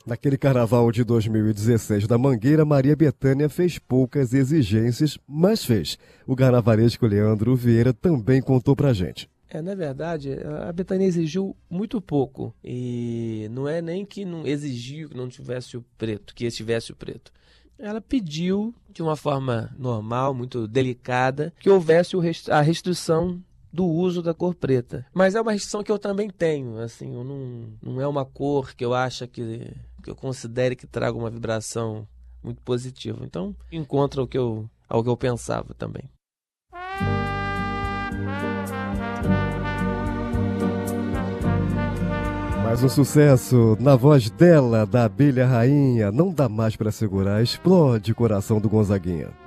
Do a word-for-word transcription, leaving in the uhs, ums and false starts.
Naquele carnaval de dois mil e dezesseis da Mangueira, Maria Bethânia fez poucas exigências, mas fez. O carnavalesco Leandro Vieira também contou pra gente. É, na verdade, a Bethânia exigiu muito pouco. E não é nem que não exigiu que não tivesse o preto, que estivesse o preto. Ela pediu, de uma forma normal, muito delicada, que houvesse a restrição do uso da cor preta. Mas é uma restrição que eu também tenho. Assim, eu não, não é uma cor que eu acho que, que eu considere que traga uma vibração muito positiva. Então, encontra o que eu, ao que eu pensava também. Mais um sucesso na voz dela, da abelha rainha. Não dá mais pra segurar, explode o coração do Gonzaguinha.